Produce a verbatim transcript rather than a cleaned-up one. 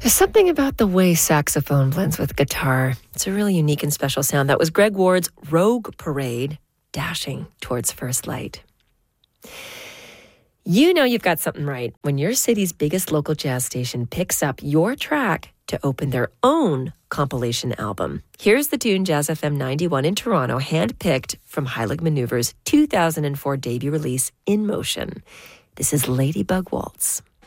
There's something about the way saxophone blends with guitar. It's a really unique and special sound. That was Greg Ward's Rogue Parade, dashing towards first light. You know you've got something right when your city's biggest local jazz station picks up your track to open their own compilation album. Here's the tune Jazz F M ninety-one in Toronto handpicked from Heilig Maneuver's two thousand four debut release, In Motion. This is Ladybug Waltz.